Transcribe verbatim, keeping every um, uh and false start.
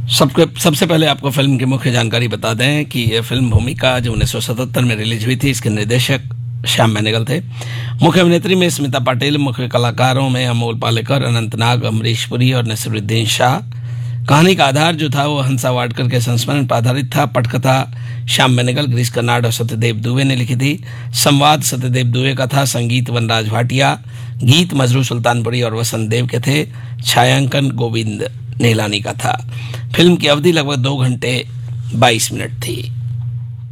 सबके सबसे पहले आपको फिल्म की मुख्य जानकारी बता दें कि यह फिल्म भूमिका जो उन्नीस सौ सतहत्तर में रिलीज हुई थी, इसके निर्देशक श्याम बेनेगल थे। मुख्य अभिनेत्री में स्मिता पाटिल, मुख्य कलाकारों में अमोल पालेकर, अनंतनाग, अमरीश पुरी और नसीरुद्दीन शाह। कहानी का आधार जो था वो हंसा वाडकर के संस्मरण पर आधारित था। पटकथा श्याम बेनेगल, गिरीश कर्नाड और सत्यदेव दुबे ने लिखी थी। संवाद सत्यदेव दुबे का था। संगीत वनराज भाटिया, गीत मजरू सुल्तानपुरी और वसंत देव के थे। छायांकन गोविंद नीलानी का था। फिल्म की अवधि लगभग दो घंटे बाईस मिनट थी।